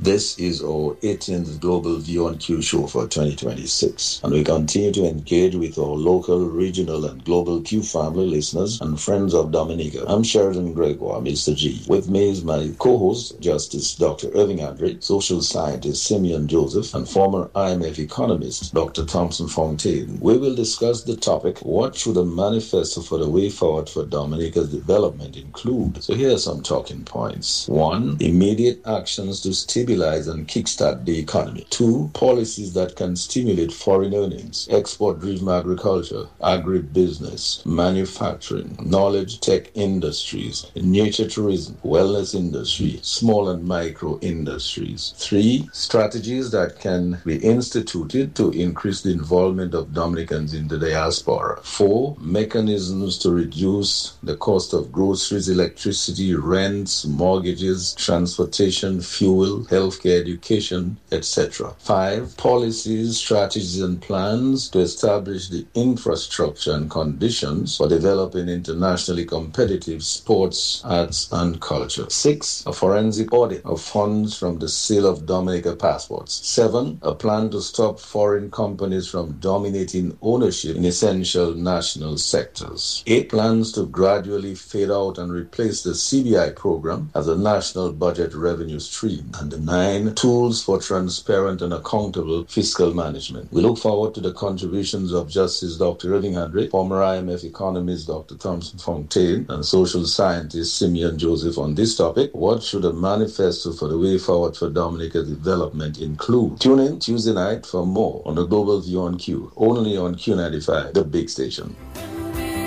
This is our 18th Global View on Q show for 2026, and we continue to engage with our local, regional, and global Q family listeners and friends of Dominica. I'm Sheridan Gregoire, Mr. G. With me is my co-host, Justice Dr. Irving Andre, social scientist Simeon Joseph, and former IMF economist Dr. Thompson Fontaine. We will discuss the topic, what should a manifesto for the way forward for Dominica's development include? So here are some talking points. 1. Immediate actions to stabilize and kickstart the economy. 2. Policies that can stimulate foreign earnings, export-driven agriculture, agribusiness, manufacturing, knowledge tech industries, nature tourism, wellness industry, small and micro industries. 3. Strategies that can be instituted to increase the involvement of Dominicans in the diaspora. 4. Mechanisms to reduce the cost of groceries, electricity, rents, mortgages, transportation, fuel, healthcare, education, etc. 5. Policies, strategies, and plans to establish the infrastructure and conditions for developing internationally competitive sports, arts, and culture. 6. A forensic audit of funds from the sale of Dominica passports. 7. A plan to stop foreign companies from dominating ownership in essential national sectors. 8. Plans to gradually fade out and replace the CBI program as a national budget revenue stream. And 9. Tools for transparent and accountable fiscal management. We look forward to the contributions of Justice Dr. Irving Andre, former IMF economist Dr. Thompson Fontaine, and social scientist Simeon Joseph on this topic. What should a manifesto for the way forward for Dominica development include? Tune in Tuesday night for more on the Global View on Q, only on Q95, the big station.